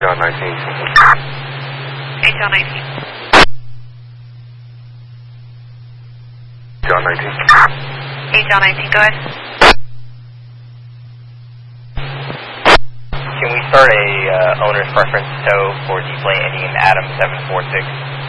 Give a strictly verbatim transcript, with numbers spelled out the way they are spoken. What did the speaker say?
John nineteen. Hey, John nineteen. John nineteen. Hey, John nineteen, go ahead. Can we start a uh, owner's preference tow for D-plane ending in Adam seven four six?